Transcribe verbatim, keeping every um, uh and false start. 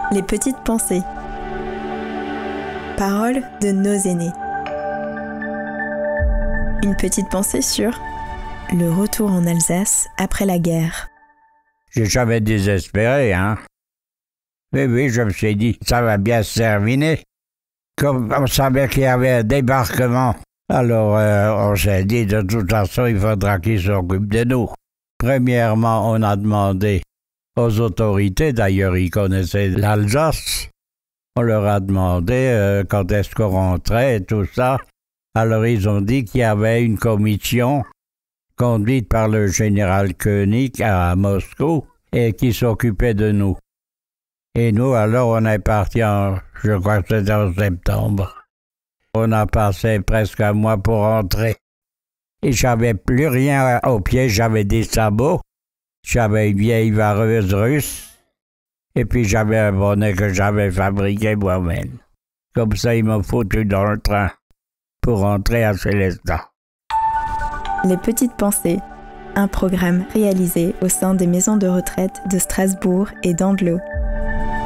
Les petites pensées. Paroles de nos aînés. Une petite pensée sur le retour en Alsace après la guerre. J'ai jamais désespéré, hein. Mais oui, je me suis dit, ça va bien se terminer. Comme on savait qu'il y avait un débarquement, alors euh, on s'est dit, de toute façon, il faudra qu'ils s'occupent de nous. Premièrement, on a demandé aux autorités, d'ailleurs, ils connaissaient l'Alsace. On leur a demandé euh, quand est-ce qu'on rentrait et tout ça. Alors, ils ont dit qu'il y avait une commission conduite par le général Koenig à Moscou et qui s'occupait de nous. Et nous, alors, on est partis en, je crois que c'était en septembre. On a passé presque un mois pour rentrer. Et j'avais plus rien aux pieds, j'avais des sabots, j'avais une vieille vareuse russe, et puis j'avais un bonnet que j'avais fabriqué moi-même. Comme ça, ils m'ont foutu dans le train pour rentrer à Célestat. Les petites pensées, un programme réalisé au sein des maisons de retraite de Strasbourg et d'Andlau.